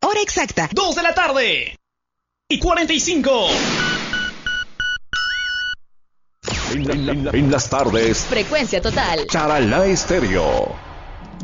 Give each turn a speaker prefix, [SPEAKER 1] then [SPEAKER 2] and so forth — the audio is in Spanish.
[SPEAKER 1] Hora exacta,
[SPEAKER 2] 2 de la tarde y 45.
[SPEAKER 3] En las tardes,
[SPEAKER 4] Frecuencia total.
[SPEAKER 3] Charalá Estéreo.